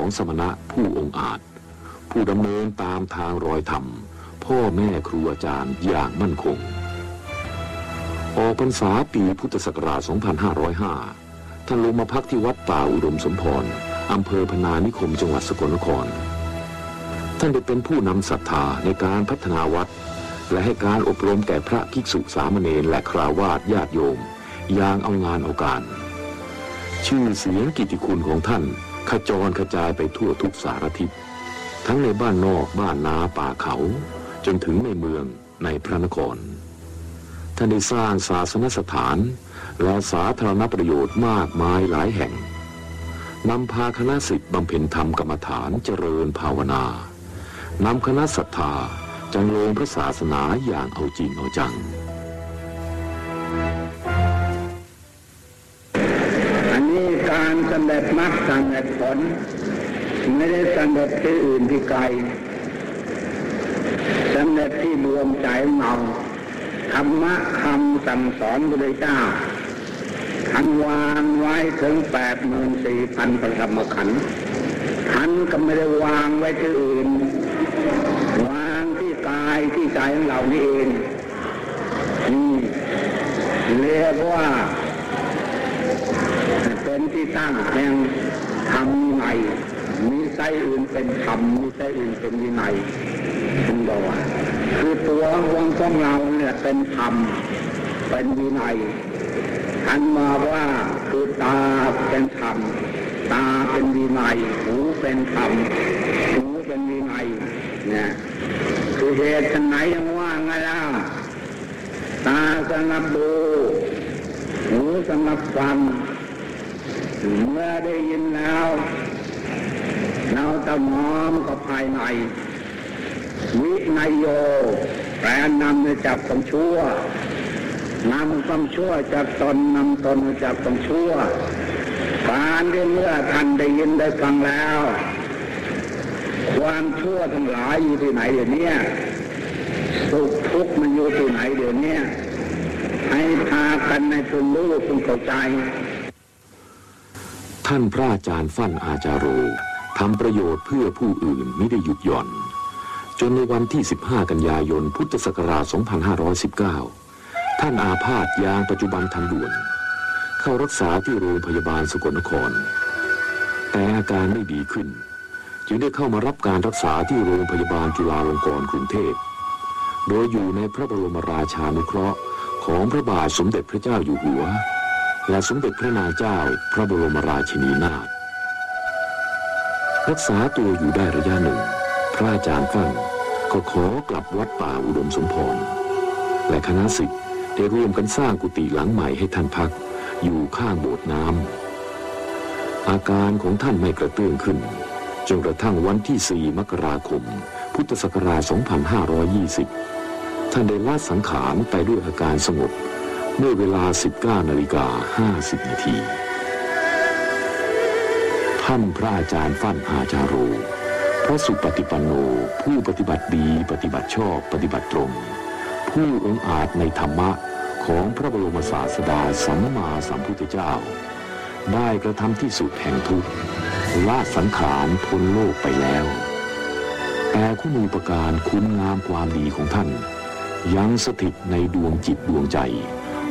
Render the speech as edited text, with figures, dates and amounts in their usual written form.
ของสมณะผู้องอาจผู้ดำเนินตามทางรอยธรรมพ่อแม่ครูอาจารย์อย่างมั่นคงออกพรรษาปีพุทธศักราช 2505 ท่านลงมาพักที่วัดป่าอุดมสมพรอำเภอพนานิคมจังหวัดสกลนครท่านได้เป็นผู้นำศรัทธาในการพัฒนาวัดและให้การอบรมแก่พระภิกษุสามเณรและคฤหัสถ์ญาติโยมอย่างเอางานเอาการชื่อเสียงกิตติคุณของท่านขจรกระจายไปทั่วทุกสารทิศทั้งในบ้านนอกบ้านนาป่าเขาจนถึงในเมืองในพระนครท่านได้สร้างศาสนสถานและสาธารณประโยชน์มากมายหลายแห่งนำพาคณะศิษย์บำเพ็ญธรรมกรรมฐานเจริญภาวนานำคณะศรัทธาจังโลงพระศาสนาอย่างเอาจริงเอาจังอันนี้การสำเร็จมรรคสำเร็จผลไม่ได้สำเร็จที่อื่นที่ไกลสำเร็จที่ดวงใจเราธรรมะคำสั่งสอนพระพุทธเจ้าท่านวางไว้ถึง 84,000 ประธรรมขันธ์ท่านก็ไม่ได้วางไว้ที่อื่นวางที่กายที่ใจของเรานี่เองนี่เรียกว่าเป็นที่ตั้งแห่งธรรมวินัยมีไส้อื่นเป็นธรรมมีไส้อื่นเป็นวินัยคุณบอกว่าคือตัวของเราเนี่ยเป็นธรรมเป็นวินัยท่านมาว่าคือตาเป็นธรรมตาเป็นวินัยหูเป็นธรรมหูเป็นวินัยเนี่ยคือเหตุไหนยังว่าไงล่ะตาสำหรับดูหูสำหรับฟังเมื่อได้ยินแล้วเราตะน้อมกับภายในวินัยโยแปลนำจากความชั่วนำความชั่วจากตนนำตนจากความชั่วการที่เมื่อท่านได้ยินได้ฟังแล้วความชั่วทั้งหลายอยู่ที่ไหนเดี๋ยวนี้สุขทุกข์มันอยู่ที่ไหนเดี๋ยวนี้ให้พากันในทุนรู้ทุนเข้าใจท่านพระอาจารย์ฟั่นอาจารโรทำประโยชน์เพื่อผู้อื่นมิได้หยุดหย่อนจนในวันที่ 15 กันยายน พุทธศักราช 2519 ท่านอาพาธอย่างปัจจุบันทันด่วนเข้ารักษาที่โรงพยาบาลสกลนครแต่อาการไม่ดีขึ้นจึงได้เข้ามารับการรักษาที่โรงพยาบาลจุฬาลงกรณ์กรุงเทพโดยอยู่ในพระบรมราชานุเคราะห์ของพระบาทสมเด็จพระเจ้าอยู่หัวและสมเด็จพระนางเจ้าพระบรมราชินีนาถรักษาตัวอยู่ได้ระยะหนึ่งพระอาจารย์ฟั่นก็ขอกลับวัดป่าอุดมสมพรและคณะศิษย์ได้ร่วมกันสร้างกุฏิหลังใหม่ให้ท่านพักอยู่ข้างโบสถ์น้ำอาการของท่านไม่กระเตื้องขึ้นจนกระทั่งวันที่ 4 มกราคม พุทธศักราช 2520 ท่านได้ละสังขารไปด้วยอาการสงบเมื่อเวลา 19:50 นาทีท่านพระอาจารย์ฟั่นอาจารโรพระสุปฏิปันโนผู้ปฏิบัติดีปฏิบัติชอบปฏิบัติตรงผู้องอาจในธรรมะของพระบรมศาสดาสัมมาสัมพุทธเจ้าได้กระทำที่สุดแห่งทุกข์ละสังขารพ้นโลกไปแล้วแต่คุณูปการคุณงามความดีของท่านยังสถิตในดวงจิตดวงใจ